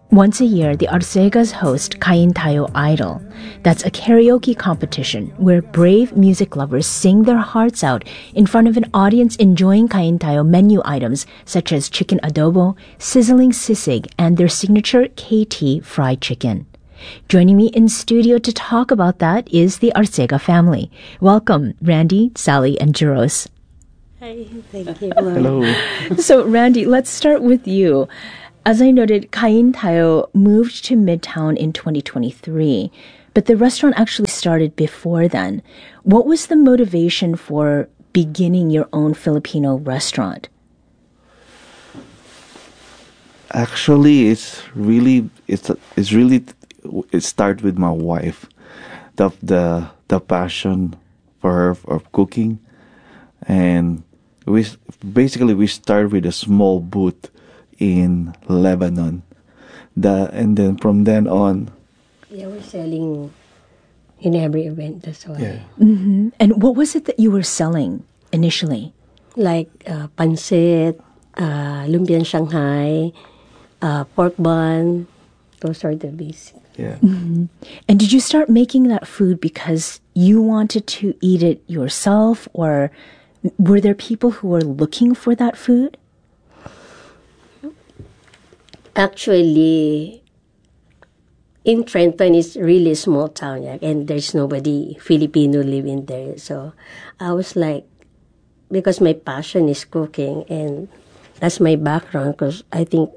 Once a year, the Arcegas host Kain Tayo Idol. That's a karaoke competition where brave music lovers sing their hearts out in front of an audience enjoying Kain Tayo menu items such as chicken adobo, sizzling sisig, and their signature KT fried chicken. Joining me in studio to talk about that is the Arcega family. Welcome, Randy, Sally, and Jaros. Hi, thank you. Hello. So, Randy, let's start with you. As I noted, Kain Tayo moved to Midtown in 2023, but the restaurant actually started before then. What was the motivation for beginning your own Filipino restaurant? Actually, it started with my wife. The passion for her of cooking, and we started with a small booth in Lebanon. And then from then on, Yeah, we're selling in every event, that's why. yeah, Mm-hmm. And what was it that you were selling initially? Like pancit, lumpiang Shanghai, pork bun, those are the basic. yeah. And did you start making that food because you wanted to eat it yourself, or were there people who were looking for that food? Actually, in Trenton is really small town, yeah, and there's nobody Filipino living there. So I was like, because my passion is cooking, and that's my background, because I think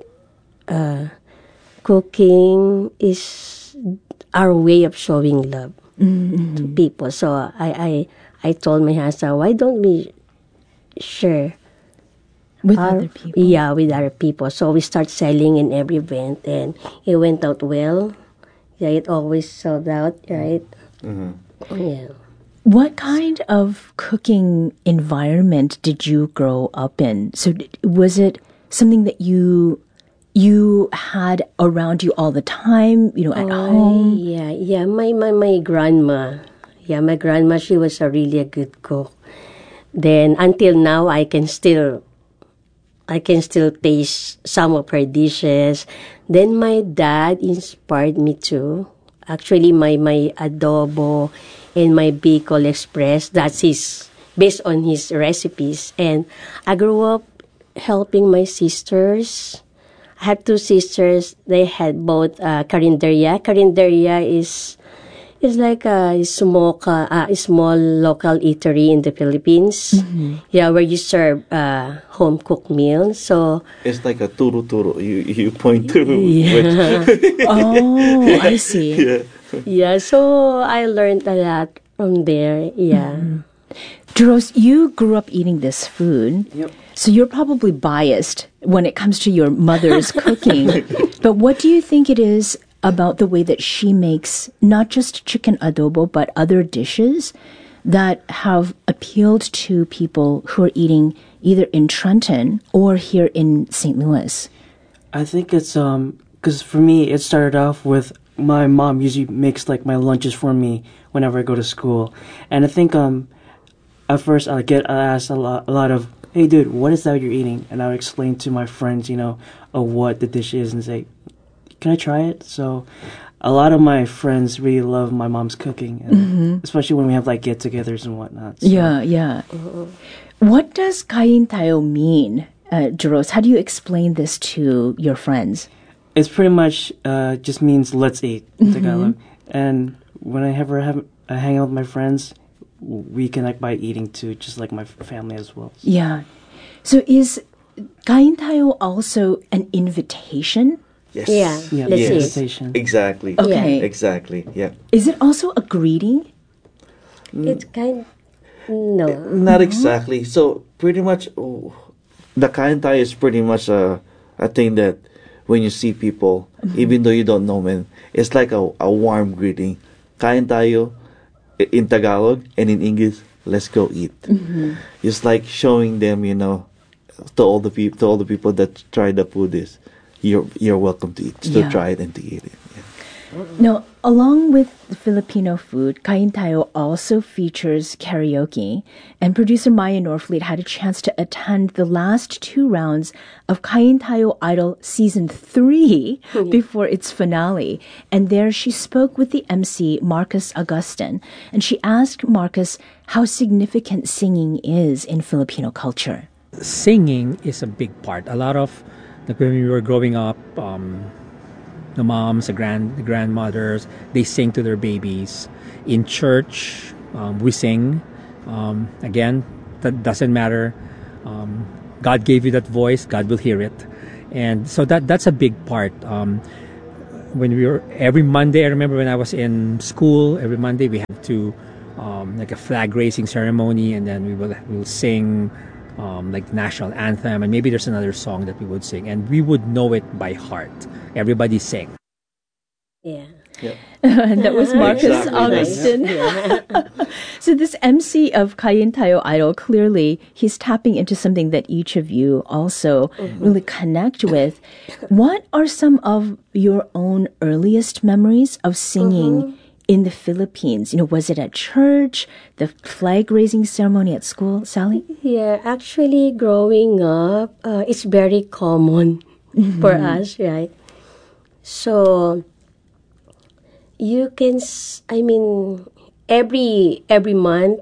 cooking is our way of showing love to people. So I told my husband, why don't we share With other people? Yeah, with other people. So we start selling in every event, and it went out well. Yeah, it always sold out, right? Yeah. What kind of cooking environment did you grow up in? So was it something that you had around you all the time, at home? Yeah. My grandma. Yeah, my grandma, she was really a good cook. Then until now, I can still taste some of her dishes. Then my dad inspired me too. Actually, my adobo and my Bicol Express, that's based on his recipes. And I grew up helping my sisters. I have two sisters. They had both carinderia. Carinderia is like a small local eatery in the Philippines. Yeah, where you serve home cooked meals. So It's like a turo. You point to. yeah, Oh, I see. Yeah. yeah. So I learned a lot from there. Yeah. Jaros, you grew up eating this food. Yep. So you're probably biased when it comes to your mother's cooking. But what do you think it is about the way that she makes not just chicken adobo, but other dishes that have appealed to people who are eating either in Trenton or here in St. Louis? I think it's because for me it started off with my mom usually makes like my lunches for me whenever I go to school, and I think at first I asked a lot of, hey dude, what is that you're eating? And I would explain to my friends, what the dish is, and say, can I try it? So a lot of my friends really love my mom's cooking, and especially when we have like get-togethers and whatnot. So. Yeah. What does Kain Tayo mean, Jaros? How do you explain this to your friends? It's pretty much just means let's eat in Tagalog. And when I ever hang out with my friends, we connect by eating too, just like my family as well. Yeah. So is Kain Tayo also an invitation? Yes. Yeah. Yeah, Let's Yes. eat. invitation. Exactly. Okay. Exactly. Yeah. Is it also a greeting? It's kind. No. Not exactly. So pretty much, the kain tayo is pretty much a thing that when you see people, even though you don't know them, it's like a warm greeting. Kain tayo in Tagalog, and in English, let's go eat. It's like showing them, to all the people that try the food is, you're welcome to eat, to Yeah. try it and to eat it. Yeah. Now, along with Filipino food, Kain Tayo also features karaoke, and producer Maya Norfleet had a chance to attend the last 2 rounds of Kain Tayo Idol Season 3 before its finale. And there she spoke with the MC, Marcus Augustin, and she asked Marcus how significant singing is in Filipino culture. Singing is a big part. A lot of, like when we were growing up, the moms, the grandmothers, they sing to their babies. In church, we sing. Again, that doesn't matter. God gave you that voice, God will hear it. And so that's a big part. When we were, every Monday, I remember when I was in school, every Monday we have to, like a flag raising ceremony, and then we'll sing like national anthem, and maybe there's another song that we would sing, and we would know it by heart. Everybody sang. Yeah. Yep. And that was Marcus Exactly, Augustin. So this MC of Kain Tayo Idol, clearly he's tapping into something that each of you also really connect with. What are some of your own earliest memories of singing in the Philippines? You know, was it at church, the flag raising ceremony at school, Sally? Yeah, actually, growing up, it's very common for us, right? So, you can, every month,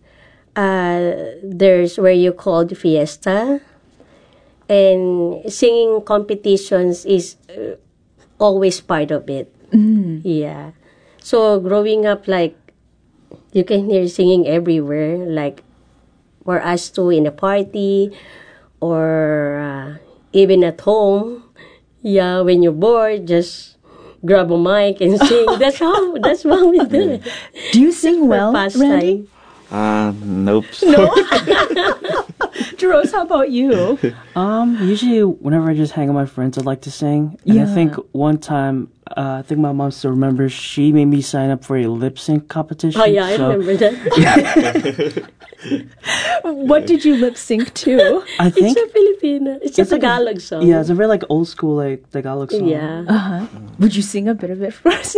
there's where you call the fiesta, and singing competitions is always part of it. Yeah. So, growing up, like, you can hear singing everywhere, like, for us too in a party, or even at home. Yeah, when you're bored, just grab a mic and sing. That's how we do it. Do you sing well, Randy? Nope. Jerose, how about you? Usually whenever I just hang with my friends, I like to sing. And I think one time, I think my mom still remembers, she made me sign up for a lip sync competition. Oh yeah, I remember that. What did you lip sync to? I think It's a Filipino. It's a Tagalog song. yeah, it's a very like old school like Tagalog song. Yeah. Would you sing a bit of it for us?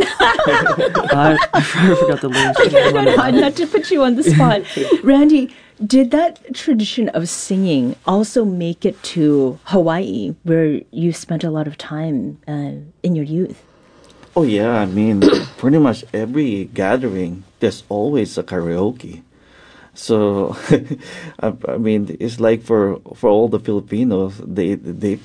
I forgot the lyrics. Not to put you on the spot. Randy, did that tradition of singing also make it to Hawaii, where you spent a lot of time in your youth? Oh yeah, I mean, pretty much every gathering, there's always a karaoke. So, I mean, it's like for all the Filipinos, they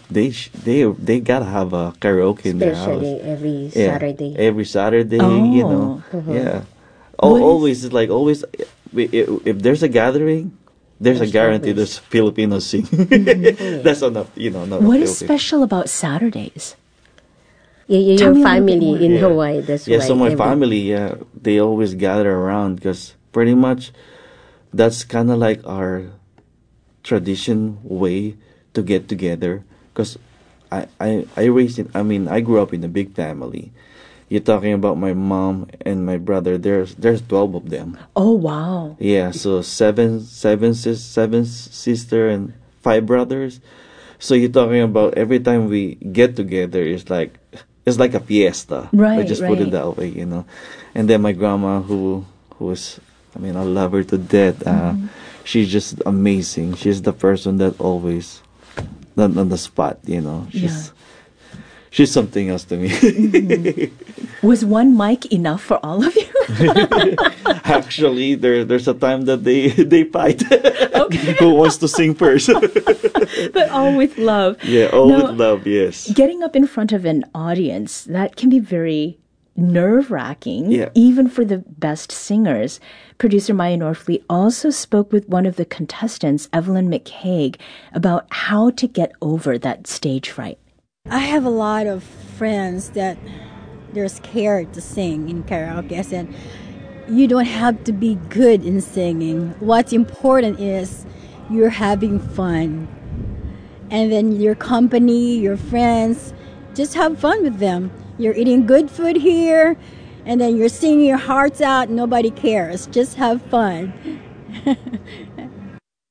gotta have a karaoke in their house. Especially every Yeah, Saturday. every Saturday, you know, yeah. What Always, it's like always, if there's a gathering, there's a guarantee always. there's Filipinos sing. That's enough, you know. Not What a is special about Saturdays? Tell Your me a little bit family more. in Yeah. Hawaii, that's Yeah, why. so my family, yeah, they always gather around because pretty much that's kind of like our tradition way to get together. Because I raised it. I mean, I grew up in a big family. You're talking about my mom and my brother. There's 12 of them. Oh, wow. Yeah, so seven sister and 5 brothers. So you're talking about every time we get together, it's like a fiesta. Right, I just put it right. that way, you know. And then my grandma, who is, I mean, I love her to death. She's just amazing. She's the person that always on the spot, you know. She's something else to me. Was one mic enough for all of you? Actually, there's a time that they fight. Who wants to sing first? But all with love. Yeah, all Now, with love, yes. Getting up in front of an audience, that can be very nerve-wracking, Yeah. even for the best singers. Producer Maya Norfleet also spoke with one of the contestants, Evelyn McCaig, about how to get over that stage fright. I have a lot of friends that they're scared to sing in karaoke. I said, you don't have to be good in singing. What's important is you're having fun. And then your company, your friends, just have fun with them. You're eating good food here, and then you're singing your hearts out. Nobody cares. Just have fun.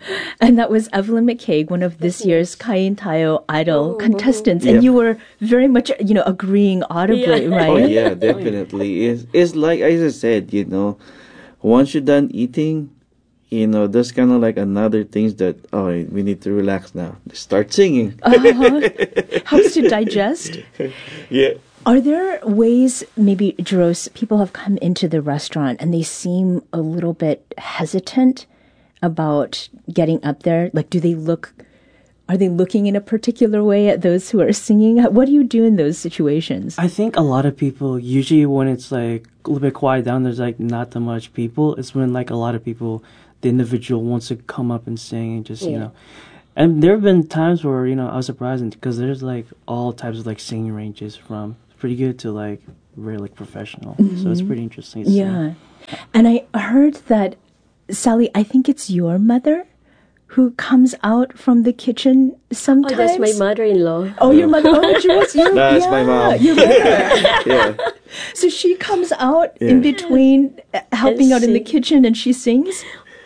And that was Evelyn McCaig, one of this year's Kain Tayo Idol contestants. And Yep. you were very much, agreeing audibly, Yeah. right? Oh yeah, definitely. It's like as I said, once you're done eating, there's kind of like another things that we need to relax now. Start singing. Helps to digest. Yeah. Are there ways, maybe, Jaros, people have come into the restaurant and they seem a little bit hesitant about getting up there? Like, are they looking in a particular way at those who are singing? What do you do in those situations? I think a lot of people, usually when it's like a little bit quiet down, there's like not that much people. It's when like a lot of people, the individual wants to come up and sing and just, And there have been times where, I was surprised because there's like all types of like singing ranges from pretty good to like very like professional. So it's pretty interesting to see. Yeah. And I heard that, Sally, I think it's your mother who comes out from the kitchen Oh, sometimes. that's my mother-in-law. Oh, your mother. Oh, Jaros, That's my mom. Your mother. Yeah. So she comes out in between helping out in the sing. kitchen and she sings?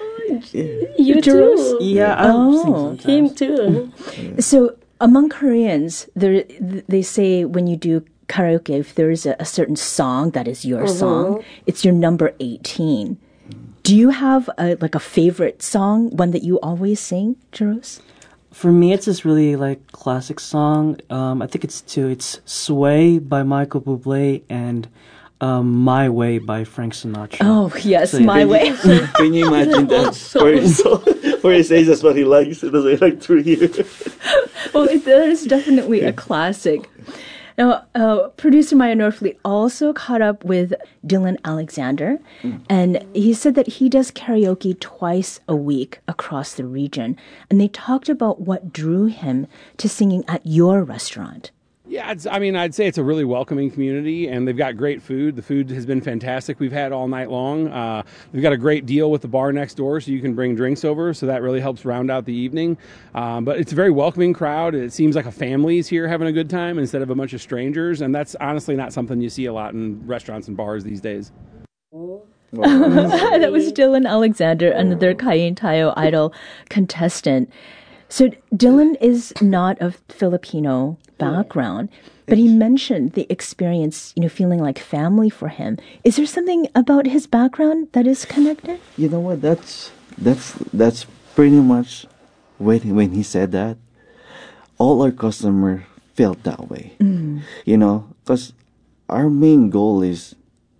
You Jaros? too. Yeah, I don't sing Oh. sometimes. Him too. So among Koreans, they say when you do karaoke, if there is a certain song that is your song, it's your number 18. Do you have a favorite song, one that you always sing, Jaros? For me, it's this really like classic song. I think it's two. It's "Sway" by Michael Bublé and "My Way" by Frank Sinatra. Oh, yes, So, yeah. My Way. Can you imagine that? Where he says that's what he likes, it doesn't like through here. Well, that is definitely a classic. Now, producer Maya Norfleet also caught up with Dylan Alexander, and he said that he does karaoke twice a week across the region. And they talked about what drew him to singing at your restaurant. Yeah, I'd say it's a really welcoming community, and they've got great food. The food has been fantastic. We've had all night long. We've got a great deal with the bar next door, so you can bring drinks over, so that really helps round out the evening. But it's a very welcoming crowd. It seems like a family's here having a good time instead of a bunch of strangers, and that's honestly not something you see a lot in restaurants and bars these days. That was Dylan Alexander, another Kain Tayo Idol contestant. So Dylan is not of Filipino background, but he mentioned the experience, feeling like family for him. Is there something about his background that is connected? You know what? That's pretty much when he said that. All our customers felt that way. Because our main goal is,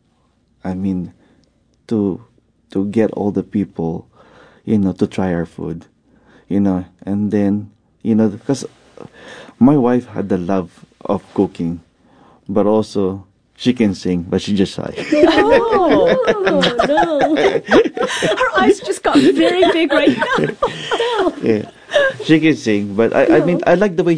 to get all the people, to try our food, and then, because my wife had the love of cooking, but also she can sing, but she just shy. Oh, No. her eyes just got very big right now. Yeah, she can sing, but I like the way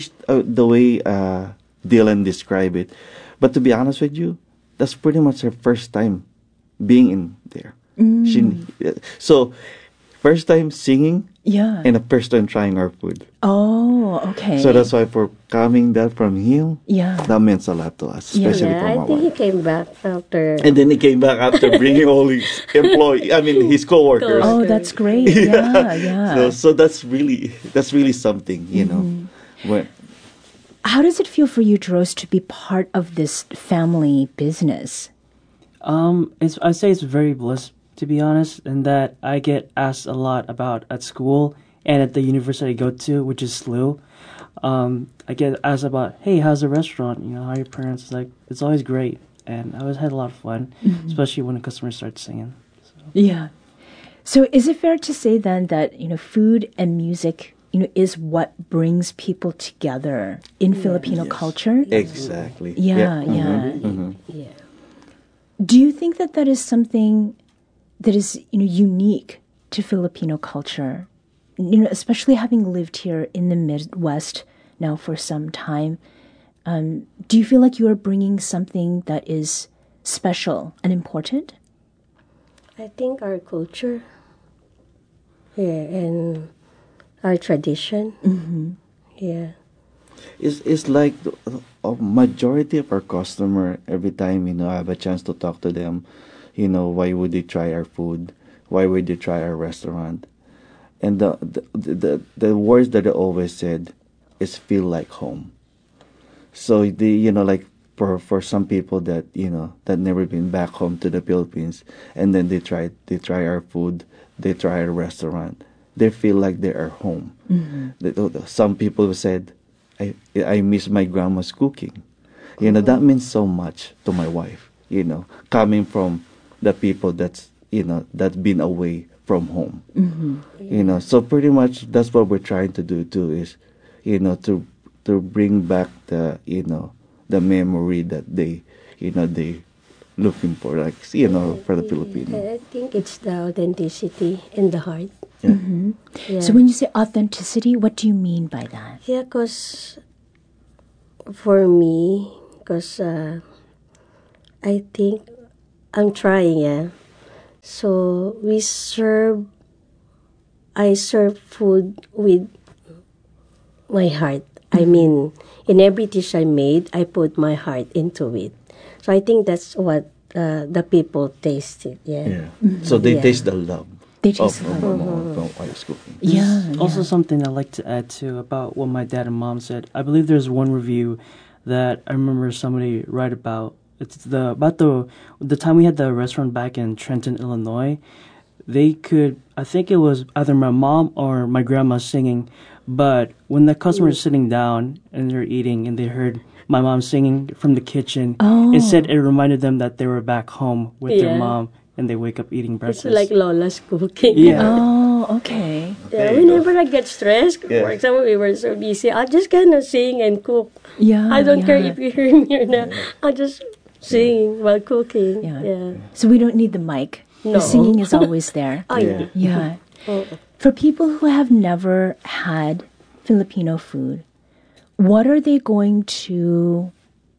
Dylan described it. But to be honest with you, that's pretty much her first time being in there. So first time singing, Yeah. and a first time trying our food. Oh, okay. So that's why for coming that from him, Yeah. that means a lot to us, especially Yeah, for I my think he wife. came back after. And then he came back after bringing all his his coworkers. Oh, that's great. Yeah. So that's really something, When How does it feel for you, Jaros, to be part of this family business? I'd say it's very blessed, to be honest, in that I get asked a lot about at school and at the university I go to, which is SLU. I get asked about, hey, how's the restaurant? How are your parents? It's always great. And I always had a lot of fun, especially when the customers start singing. Yeah. So is it fair to say then that, food and music, is what brings people together in Filipino culture? exactly. Yeah. Yeah. Do you think that is something that is, unique to Filipino culture? Especially having lived here in the Midwest now for some time. Do you feel like you are bringing something that is special and important? I think our culture, and our tradition, yeah. It's like a majority of our customer, every time I have a chance to talk to them, why would they try our food? Why would they try our restaurant? and the words that they always said is feel like home. So like for some people that that never been back home to the Philippines, and then they try our food, they try our restaurant, they feel like they are home. Some people said, I miss my grandma's cooking. That means so much to my wife. Coming from the people that's been away from home. So pretty much that's what we're trying to do too, is to bring back the the memory that they looking for, like for the Filipino. I think it's the authenticity and the heart. Yeah. So when you say authenticity, what do you mean by that? Yeah, because for me, I think I'm trying, yeah. So I serve food with my heart. I mean, in every dish I made, I put my heart into it. So I think that's what the people tasted, yeah. So they taste the love. They taste from wife's cooking. Yeah. Also, something I'd like to add to about what my dad and mom said. I believe there's one review that I remember somebody write about. It's about the time we had the restaurant back in Trenton, Illinois. I think it was either my mom or my grandma singing, but when the customers are sitting down and they're eating and they heard my mom singing from the kitchen, it reminded them that they were back home with their mom, and they wake up eating breakfast. It's like Lola's cooking. Yeah. Oh, okay. Yeah, whenever I get stressed, for example, we were so busy, I'll just kind of sing and cook. Yeah. I don't care if you hear me or not. I'll just sing while cooking. Yeah. So we don't need the mic. No. The singing is always there. Oh, yeah. Yeah. Oh. For people who have never had Filipino food, what are they going to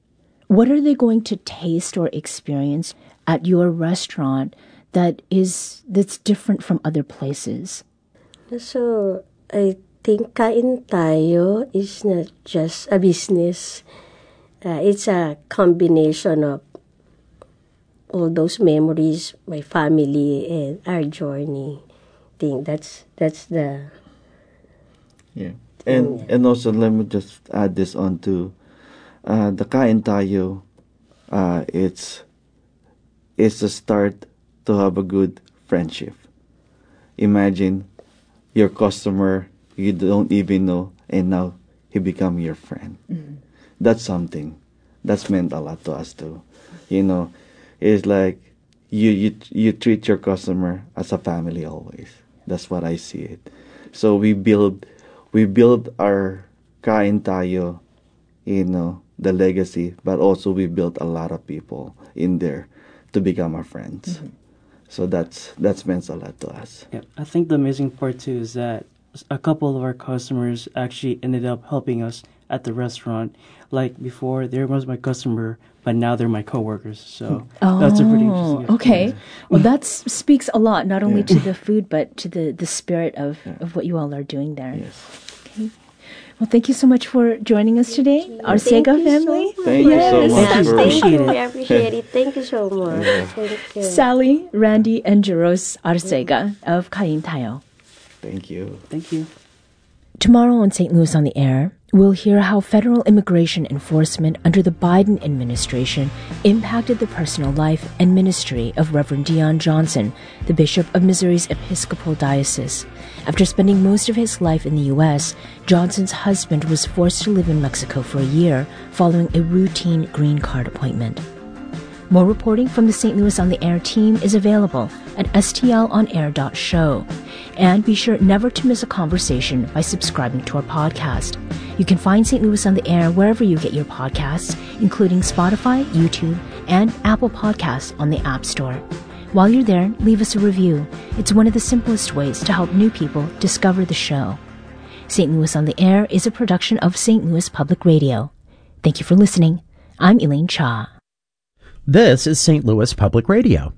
taste or experience at your restaurant that's different from other places? So I think Kain Tayo is not just a business. It's a combination of all those memories, my family, and our journey. I think that's the... Yeah. And also, let me just add this on to the Kain Tayo. It's a start to have a good friendship. Imagine your customer you don't even know, and now he become your friend. That's something that's meant a lot to us too. It's like you treat your customer as a family always. That's what I see it. So we build our Kain Tayo, the legacy, but also we built a lot of people in there to become our friends. So that's meant a lot to us. Yeah, I think the amazing part too is that a couple of our customers actually ended up helping us at the restaurant. Like before, there was my customer, but now they're my coworkers. So that's a pretty interesting. Okay. Well, that speaks a lot, not only to the food, but to the spirit of what you all are doing there. Yes. Okay. Well, thank you so much for joining us today, our Sega family. Thank you so much. Thank you. We appreciate it. Thank you so much. Thank you. Sally, Randy, and Jaros Arcega of Kain Tayo. Thank you. Thank you. Tomorrow on St. Louis on the Air, we'll hear how federal immigration enforcement under the Biden administration impacted the personal life and ministry of Reverend Dion Johnson, the Bishop of Missouri's Episcopal Diocese. After spending most of his life in the U.S., Johnson's husband was forced to live in Mexico for a year following a routine green card appointment. More reporting from the St. Louis on the Air team is available at stlonair.show. And be sure never to miss a conversation by subscribing to our podcast. You can find St. Louis on the Air wherever you get your podcasts, including Spotify, YouTube, and Apple Podcasts on the App Store. While you're there, leave us a review. It's one of the simplest ways to help new people discover the show. St. Louis on the Air is a production of St. Louis Public Radio. Thank you for listening. I'm Elaine Cha. This is St. Louis Public Radio.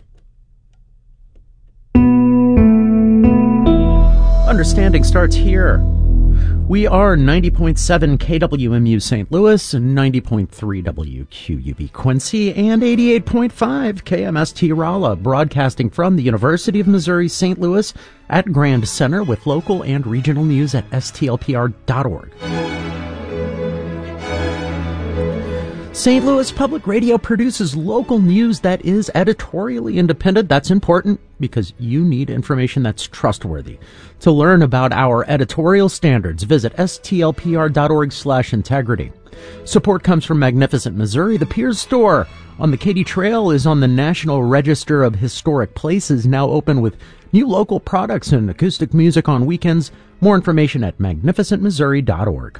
Understanding starts here. We are 90.7 KWMU St. Louis, 90.3 WQUB Quincy, and 88.5 KMST Rolla, broadcasting from the University of Missouri St. Louis at Grand Center with local and regional news at stlpr.org. St. Louis Public Radio produces local news that is editorially independent. That's important because you need information that's trustworthy. To learn about our editorial standards, visit stlpr.org/integrity. Support comes from Magnificent Missouri. The Piers store on the Katy Trail is on the National Register of Historic Places, now open with new local products and acoustic music on weekends. More information at magnificentmissouri.org.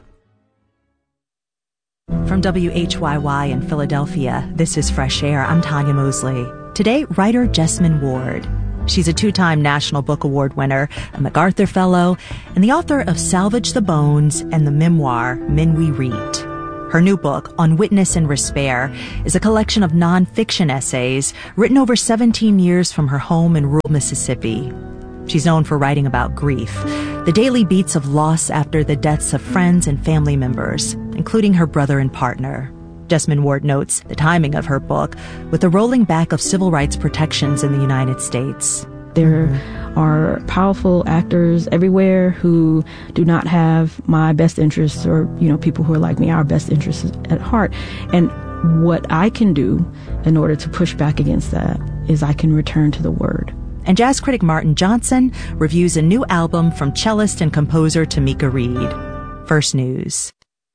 From WHYY in Philadelphia, this is Fresh Air. I'm Tanya Mosley. Today, writer Jesmyn Ward. She's a 2-time National Book Award winner, a MacArthur Fellow, and the author of Salvage the Bones and the memoir Men We Read. Her new book, On Witness and Despair, is a collection of nonfiction essays written over 17 years from her home in rural Mississippi. She's known for writing about grief, the daily beats of loss after the deaths of friends and family members, including her brother and partner. Jesmyn Ward notes the timing of her book with the rolling back of civil rights protections in the United States. There are powerful actors everywhere who do not have my best interests or, people who are like me, our best interests at heart. And what I can do in order to push back against that is I can return to the Word. And jazz critic Martin Johnson reviews a new album from cellist and composer Tamika Reed. First News.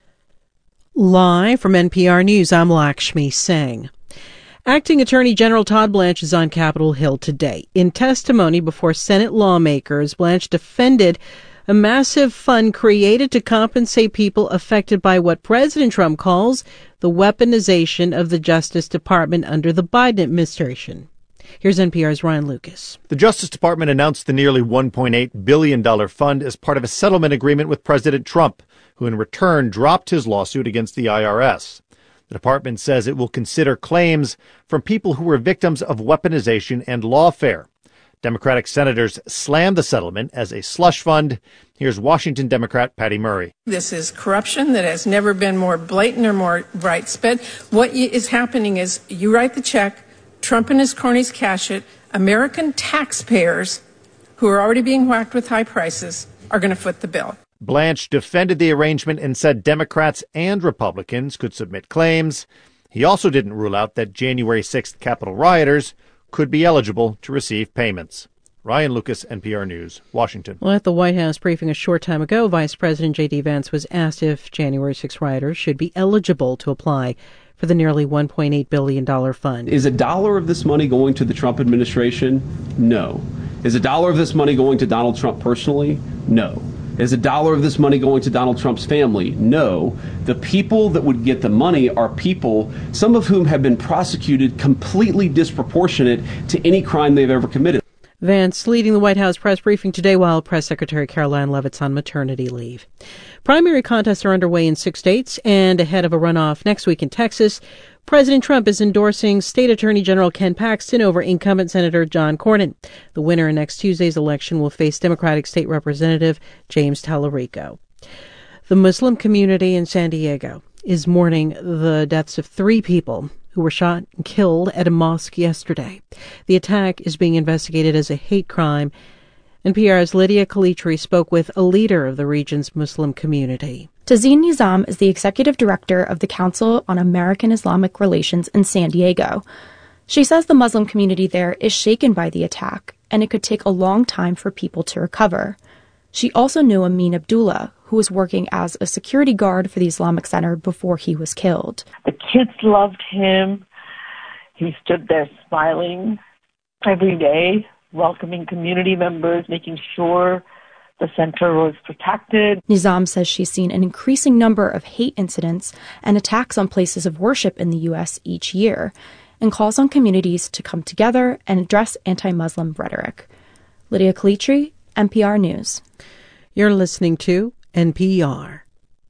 Live from NPR News, I'm Lakshmi Singh. Acting Attorney General Todd Blanche is on Capitol Hill today. In testimony before Senate lawmakers, Blanche defended a massive fund created to compensate people affected by what President Trump calls the weaponization of the Justice Department under the Biden administration. Here's NPR's Ryan Lucas. The Justice Department announced the nearly $1.8 billion fund as part of a settlement agreement with President Trump, who in return dropped his lawsuit against the IRS. The department says it will consider claims from people who were victims of weaponization and lawfare. Democratic senators slammed the settlement as a slush fund. Here's Washington Democrat Patty Murray. This is corruption that has never been more blatant or more widespread. What is happening is you write the check, Trump and his cronies cash it. American taxpayers, who are already being whacked with high prices, are going to foot the bill. Blanche defended the arrangement and said Democrats and Republicans could submit claims. He also didn't rule out that January 6th Capitol rioters could be eligible to receive payments. Ryan Lucas, NPR News, Washington. Well, at the White House briefing a short time ago, Vice President J.D. Vance was asked if January 6 rioters should be eligible to apply for the nearly $1.8 billion fund. Is $1 of this money going to the Trump administration? No. Is $1 of this money going to Donald Trump personally? No. Is $1 of this money going to Donald Trump's family? No. The people that would get the money are people, some of whom have been prosecuted completely disproportionate to any crime they've ever committed. Vance leading the White House press briefing today while Press Secretary Caroline Leavitt's on maternity leave. Primary contests are underway in 6 states, and ahead of a runoff next week in Texas, President Trump is endorsing State Attorney General Ken Paxton over incumbent Senator John Cornyn. The winner in next Tuesday's election will face Democratic State Representative James Tallarico. The Muslim community in San Diego is mourning the deaths of 3 people who were shot and killed at a mosque yesterday. The attack is being investigated as a hate crime. NPR's Lydia Kalitri spoke with a leader of the region's Muslim community. Tazeen Nizam is the executive director of the Council on American Islamic Relations in San Diego. She says the Muslim community there is shaken by the attack, and it could take a long time for people to recover. She also knew Amin Abdullah, who was working as a security guard for the Islamic Center before he was killed. The kids loved him. He stood there smiling every day, welcoming community members, making sure the center was protected. Nizam says she's seen an increasing number of hate incidents and attacks on places of worship in the U.S. each year, and calls on communities to come together and address anti-Muslim rhetoric. Lydia Kalitri, NPR News. You're listening to NPR.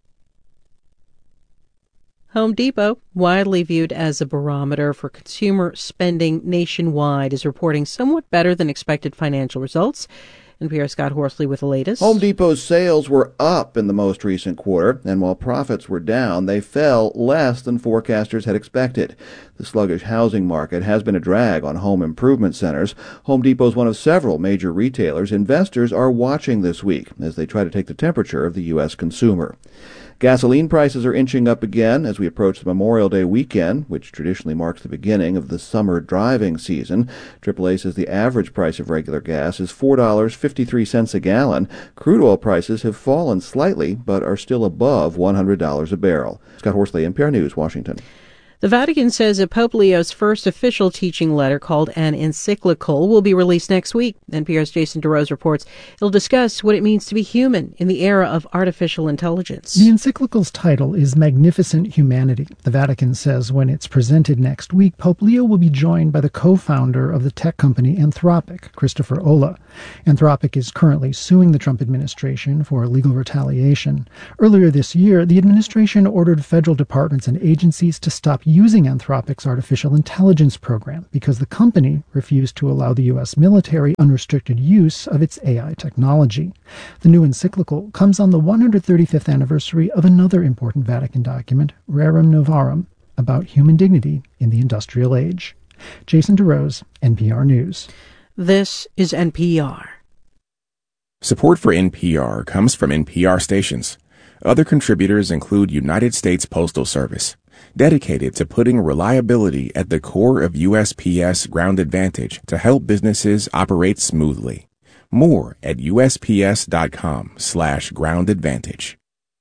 Home Depot, widely viewed as a barometer for consumer spending nationwide, is reporting somewhat better than expected financial results. NPR's Scott Horsley with the latest. Home Depot's sales were up in the most recent quarter, and while profits were down, they fell less than forecasters had expected. The sluggish housing market has been a drag on home improvement centers. Home Depot is one of several major retailers investors are watching this week as they try to take the temperature of the U.S. consumer. Gasoline prices are inching up again as we approach the Memorial Day weekend, which traditionally marks the beginning of the summer driving season. AAA says the average price of regular gas is $4.53 a gallon. Crude oil prices have fallen slightly, but are still above $100 a barrel. Scott Horsley, NPR News, Washington. The Vatican says that Pope Leo's first official teaching letter, called an encyclical, will be released next week. NPR's Jason DeRose reports it'll discuss what it means to be human in the era of artificial intelligence. The encyclical's title is Magnificent Humanity. The Vatican says when it's presented next week, Pope Leo will be joined by the co-founder of the tech company Anthropic, Christopher Olah. Anthropic is currently suing the Trump administration for legal retaliation. Earlier this year, the administration ordered federal departments and agencies to stop using Anthropic's artificial intelligence program because the company refused to allow the U.S. military unrestricted use of its AI technology. The new encyclical comes on the 135th anniversary of another important Vatican document, Rerum Novarum, about human dignity in the industrial age. Jason DeRose, NPR News. This is NPR. Support for NPR comes from NPR stations. Other contributors include United States Postal Service, dedicated to putting reliability at the core of USPS Ground Advantage to help businesses operate smoothly. More at USPS.com/Ground Advantage.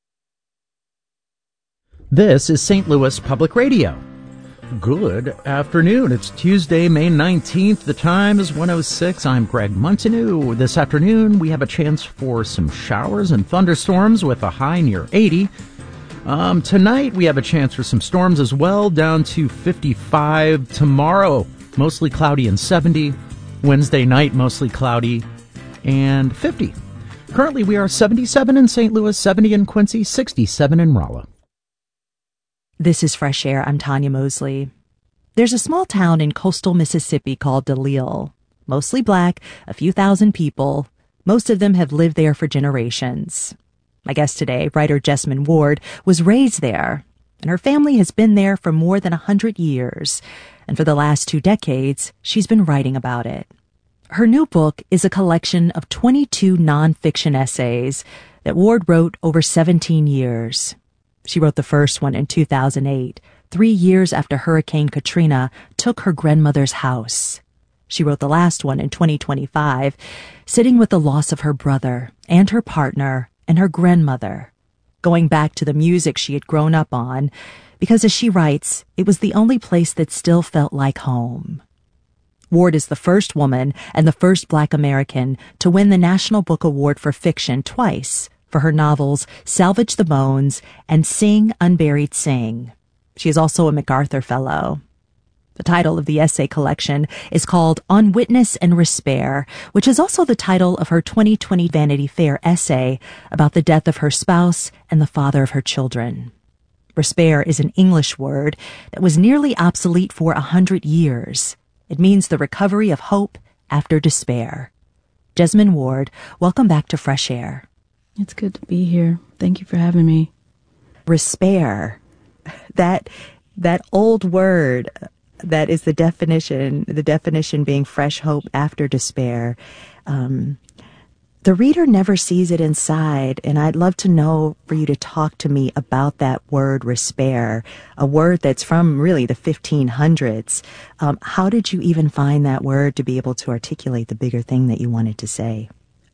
This is St. Louis Public Radio. Good afternoon. It's Tuesday, May 19th. The time is 1:06. I'm Greg Montague. This afternoon, we have a chance for some showers and thunderstorms with a high near 80. Tonight, we have a chance for some storms as well, down to 55. Tomorrow, mostly cloudy and 70. Wednesday night, mostly cloudy and 50. Currently, we are 77 in St. Louis, 70 in Quincy, 67 in Rolla. This is Fresh Air. I'm Tanya Mosley. There's a small town in coastal Mississippi called DeLisle. Mostly black, a few thousand people. Most of them have lived there for generations. My guest today, writer Jesmyn Ward, was raised there, and her family has been there for more than 100 years. And for the last 2 decades, she's been writing about it. Her new book is a collection of 22 nonfiction essays that Ward wrote over 17 years. She wrote the first one in 2008, 3 years after Hurricane Katrina took her grandmother's house. She wrote the last one in 2025, sitting with the loss of her brother and her partner and her grandmother, going back to the music she had grown up on, because as she writes, it was the only place that still felt like home. Ward is the first woman and the first Black American to win the National Book Award for Fiction twice, for her novels Salvage the Bones and Sing, Unburied Sing. She is also a MacArthur Fellow. The title of the essay collection is called On Witness and Respair, which is also the title of her 2020 Vanity Fair essay about the death of her spouse and the father of her children. Respair is an English word that was nearly obsolete for 100 years. It means the recovery of hope after despair. Jesmyn Ward, welcome back to Fresh Air. It's good to be here. Thank you for having me. Respair, that old word, that is the definition being fresh hope after despair. The reader never sees it inside, and I'd love to know for you to talk to me about that word respair, a word that's from really the 1500s. How did you even find that word to be able to articulate the bigger thing that you wanted to say?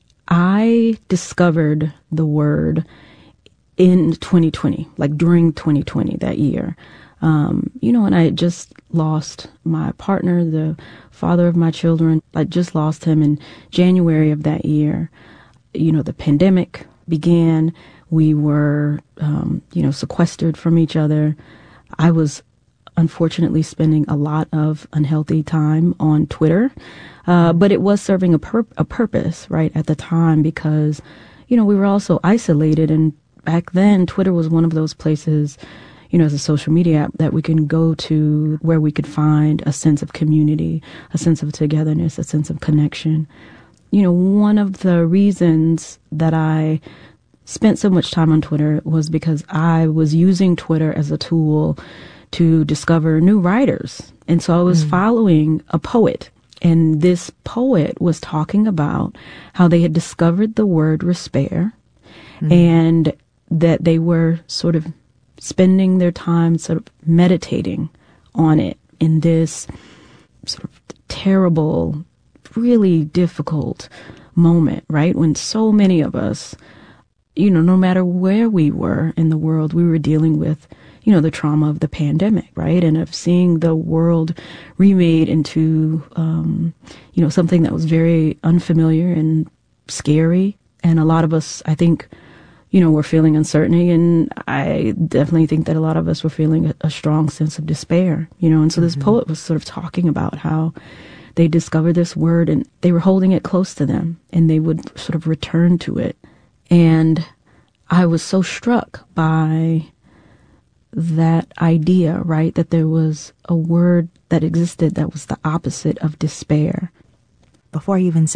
I discovered the word in 2020, like during 2020, that year. And I had just lost my partner, the father of my children. I just lost him in January of that year. The pandemic began. We were, sequestered from each other. I was unfortunately spending a lot of unhealthy time on Twitter. But it was serving a purpose, right, at the time, because, we were also isolated. And back then, Twitter was one of those places, as a social media app that we can go to where we could find a sense of community, a sense of togetherness, a sense of connection. one of the reasons that I spent so much time on Twitter was because I was using Twitter as a tool to discover new writers. And so I was following a poet, and this poet was talking about how they had discovered the word despair and that they were sort of spending their time sort of meditating on it in this sort of terrible, really difficult moment, right? When so many of us, no matter where we were in the world, we were dealing with, the trauma of the pandemic, right? And of seeing the world remade into, something that was very unfamiliar and scary. And a lot of us, I think, were feeling uncertainty. And I definitely think that a lot of us were feeling a strong sense of despair, And so this poet was sort of talking about how they discovered this word and they were holding it close to them and they would sort of return to it. And I was so struck by that idea, right, that there was a word that existed that was the opposite of despair. Before I even